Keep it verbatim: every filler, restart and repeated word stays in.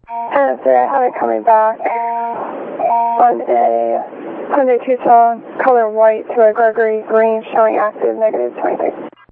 ten three, I have it coming back on a Hyundai Tucson, color white to a Gregory green showing active negative twenty-six.